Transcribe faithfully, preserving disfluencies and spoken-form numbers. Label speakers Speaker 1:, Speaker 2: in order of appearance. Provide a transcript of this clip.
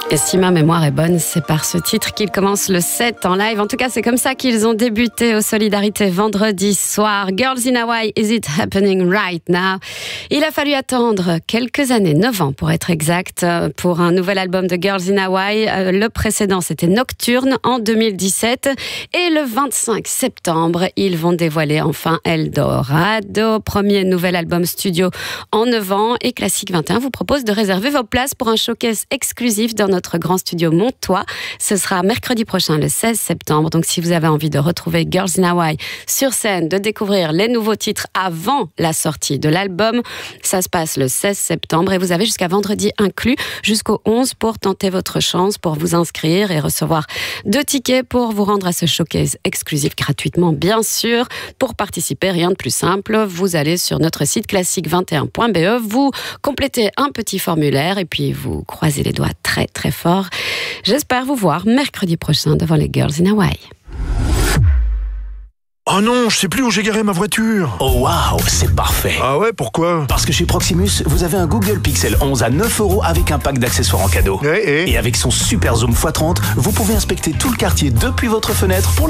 Speaker 1: Et si ma mémoire est bonne, c'est par ce titre qu'ils commencent le set en live. En tout cas, c'est comme ça qu'ils ont débuté aux Solidarités vendredi soir. Girls in Hawaii, is it happening right now? Il a fallu attendre quelques années, neuf ans pour être exact, pour un nouvel album de Girls in Hawaii. Le précédent, c'était Nocturne en deux mille dix-sept. Et le vingt-cinq septembre, ils vont dévoiler enfin Eldorado, premier nouvel album studio en neuf ans. Et Classique vingt et un vous propose de réserver vos places pour un showcase exclusif dans notre grand studio Montois. Ce sera mercredi prochain, le seize septembre. Donc, si vous avez envie de retrouver Girls in Hawaii sur scène, de découvrir les nouveaux titres avant la sortie de l'album, ça se passe le seize septembre et vous avez jusqu'à vendredi inclus, jusqu'au onze pour tenter votre chance, pour vous inscrire et recevoir deux tickets pour vous rendre à ce showcase exclusif gratuitement, bien sûr. Pour participer, rien de plus simple. Vous allez sur notre site classique vingt et un point b e, vous complétez un petit formulaire et puis vous croisez les doigts très très fort. J'espère vous voir mercredi prochain devant les Girls in Hawaii.
Speaker 2: Oh non, je sais plus où j'ai garé ma voiture.
Speaker 3: Oh waouh, c'est parfait.
Speaker 2: Ah ouais, pourquoi?
Speaker 3: Parce que chez Proximus, vous avez un Google Pixel onze à neuf euros avec un pack d'accessoires en cadeau.
Speaker 2: Et, et
Speaker 3: Et avec son super zoom fois trente, vous pouvez inspecter tout le quartier depuis votre fenêtre pour